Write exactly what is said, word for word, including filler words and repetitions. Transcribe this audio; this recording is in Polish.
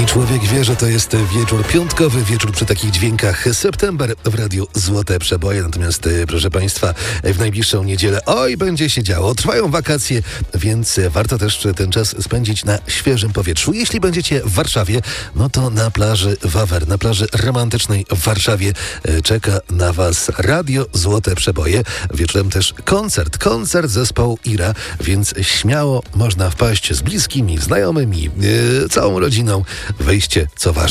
Człowiek wie, że to jest wieczór piątkowy, wieczór przy takich dźwiękach. September w Radiu Złote Przeboje. Natomiast, proszę Państwa, w najbliższą niedzielę oj, będzie się działo. Trwają wakacje, więc warto też ten czas spędzić na świeżym powietrzu. Jeśli będziecie w Warszawie, no to na plaży Wawer, na plaży romantycznej w Warszawie czeka na Was Radio Złote Przeboje. Wieczorem też koncert, koncert zespołu Ira, więc śmiało można wpaść z bliskimi, znajomymi, yy, całą rodziną. Wejście, co ważne.